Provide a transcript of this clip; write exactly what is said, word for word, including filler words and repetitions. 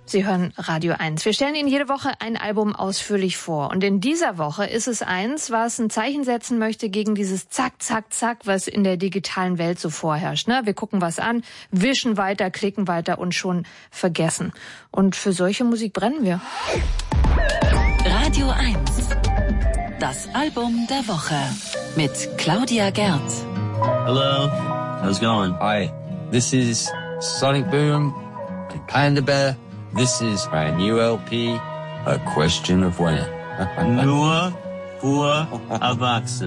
Sie hören Radio eins. Wir stellen Ihnen jede Woche ein Album ausführlich vor. Und in dieser Woche ist es eins, was ein Zeichen setzen möchte gegen dieses Zack, Zack, Zack, was in der digitalen Welt so vorherrscht. Ne? Wir gucken was an, wischen weiter, klicken weiter und schon vergessen. Und für solche Musik brennen wir. Radio eins. Das Album der Woche mit Claudia Gerd. Hello, how's it going? Hi, this is Sonic Boom and Panda Bear. This is my new L P, A Question of When. Nur für Erwachsene.